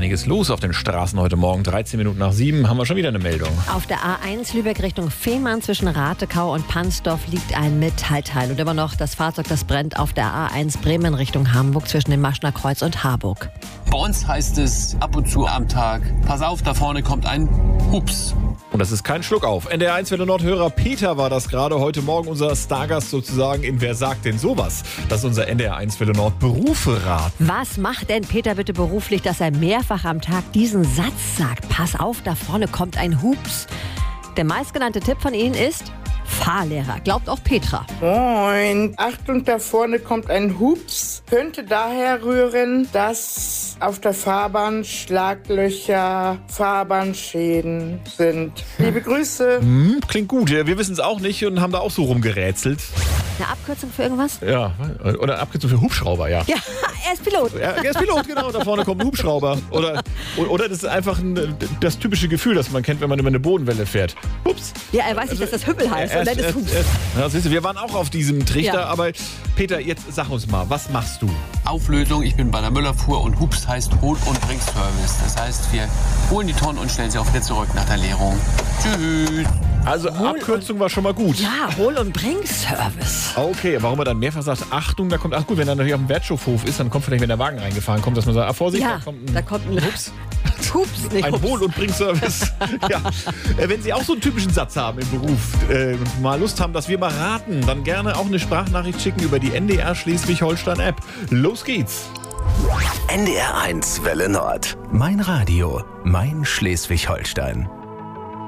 einiges los auf den Straßen heute Morgen. 13 Minuten nach 7 haben wir schon wieder eine Meldung. Auf der A1 Lübeck Richtung Fehmarn zwischen Ratekau und Pansdorf liegt ein Metallteil. Und immer noch das Fahrzeug, das brennt auf der A1 Bremen Richtung Hamburg zwischen dem Maschner Kreuz und Harburg. Bei uns heißt es ab und zu am Tag, pass auf, da vorne kommt ein Hups. Und das ist kein Schluck auf. NDR 1 Welle Nord-Hörer Peter war das gerade heute Morgen, unser Stargast sozusagen in Wer sagt denn sowas? Das ist unser NDR 1 Welle Nord Berufe-Rat. Was macht denn Peter bitte beruflich, dass er mehrfach am Tag diesen Satz sagt? Pass auf, da vorne kommt ein Hups. Der meistgenannte Tipp von Ihnen ist Fahrlehrer. Glaubt auch Petra. Moin. Achtung, da vorne kommt ein Hups. Könnte daher rühren, dass auf der Fahrbahn Schlaglöcher, Fahrbahnschäden sind. Liebe Grüße. Klingt gut. Wir wissen es auch nicht und haben da auch so rumgerätselt. Eine Abkürzung für irgendwas? Ja, oder Abkürzung für Hubschrauber, ja. Ja, er ist Pilot. Ja, er ist Pilot, genau. Da vorne kommt ein Hubschrauber. Oder das ist einfach das typische Gefühl, das man kennt, wenn man über eine Bodenwelle fährt. Hups. Ja, er weiß nicht, dass das Hüppel heißt. Und dann ist Hups. Ja, siehst du, wir waren auch auf diesem Trichter, Ja. aber Peter, jetzt sag uns mal, was machst du? Auflösung, ich bin bei der Müllabfuhr und Hups heißt Hol- und Bringservice. Das heißt, wir holen die Tonnen und stellen sie auch wieder zurück nach der Leerung. Tschüss. Also Abkürzung war schon mal gut. Ja, Hol- und Bring-Service. Okay, warum er dann mehrfach sagt, Achtung, da kommt, ach gut, wenn er natürlich auf dem Wertstoffhof ist, dann kommt vielleicht, wenn der Wagen reingefahren kommt, dass man sagt, Vorsicht, Ja, da kommt ein Hups. Hups, nicht Ein Hups. Hol- und Bringservice. Ja. Wenn Sie auch so einen typischen Satz haben im Beruf und mal Lust haben, dass wir mal raten, dann gerne auch eine Sprachnachricht schicken über die NDR Schleswig-Holstein-App. Los geht's! NDR 1 Welle Nord. Mein Radio, mein Schleswig-Holstein.